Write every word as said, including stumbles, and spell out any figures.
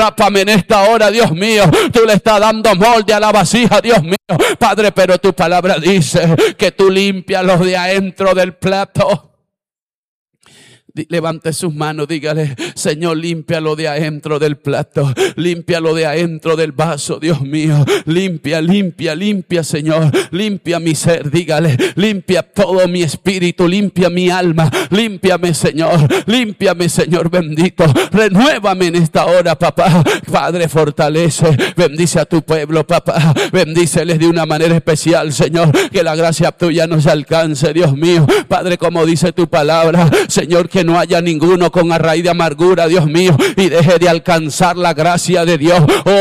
Tápame en esta hora, Dios mío. Tú le estás dando molde a la vasija, Dios mío. Padre, pero tu palabra dice que tú limpias los de adentro del plato. Levante sus manos, dígale: Señor, límpialo de adentro del plato, límpialo de adentro del vaso, Dios mío. Limpia, limpia, limpia, Señor. Limpia mi ser, dígale. Limpia todo mi espíritu, limpia mi alma. Límpiame, Señor. Límpiame, Señor bendito. Renuévame en esta hora, papá. Padre, fortalece. Bendice a tu pueblo, papá. Bendíceles de una manera especial, Señor. Que la gracia tuya nos alcance, Dios mío. Padre, como dice tu palabra, Señor, que no haya ninguno con a raíz de amargura, Dios mío, y deje de alcanzar la gracia de Dios. Oh,